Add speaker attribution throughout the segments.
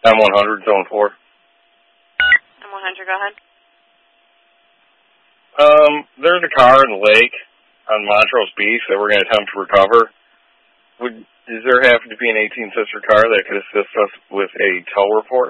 Speaker 1: I'm 100, zone 4.
Speaker 2: I'm 100, go ahead.
Speaker 1: There's a car in the lake on Montrose Beach that we're going to attempt to recover. Does there happen to be an 18-sister car that could assist us with a tow report?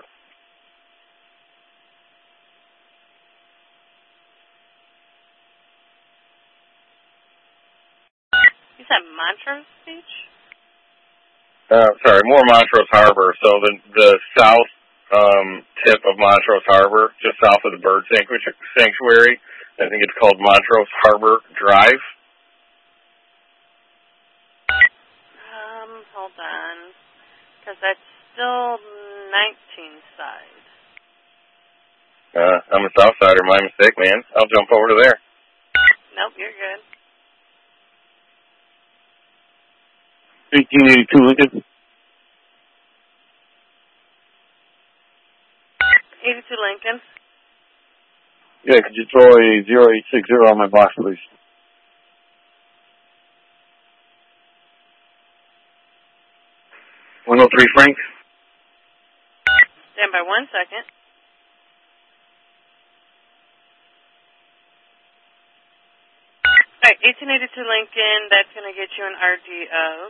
Speaker 2: You said Montrose Beach?
Speaker 1: Sorry, more Montrose Harbor. So the south tip of Montrose Harbor, just south of the bird sanctuary. I think it's called Montrose Harbor Drive.
Speaker 2: Hold on. Because that's still 19 side.
Speaker 1: I'm a south sider. My mistake, man. I'll jump over to there.
Speaker 2: Nope, you're good.
Speaker 3: 1882 Lincoln.
Speaker 2: 82 Lincoln.
Speaker 3: Yeah, could you throw a 0860 on my box, please?
Speaker 1: .103 Frank.
Speaker 2: Stand by 1 second. All right, 1882 Lincoln, that's going to get you an RDO.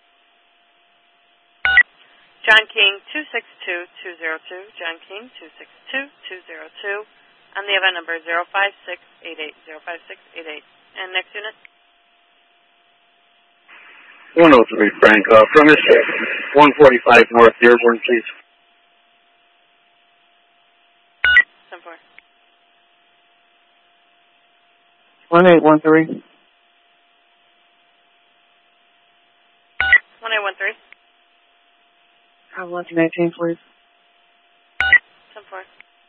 Speaker 2: John King, 262-202. John King, 262-202. On the event number 05688. 05688. And next unit?
Speaker 3: 103 Frank. Premise 145 North Dearborn, please.
Speaker 2: 10-4.
Speaker 3: 1813.
Speaker 2: 1813.
Speaker 4: 1118, please.
Speaker 2: 10-4.